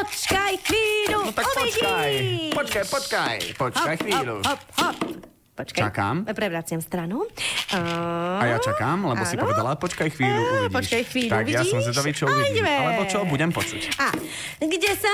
Počkaj chvíľu, No tak uvidíš. počkaj chvíľu. Hop. Počkaj. Čakám. Prevraciam stranu. A ja čakám, lebo si povedala, počkaj chvíľu, uvidíš. Počkaj chvíľu, tak uvidíš. ja som zvedavý, čo uvidím. Ideme. Alebo čo budem počuť. A kde sa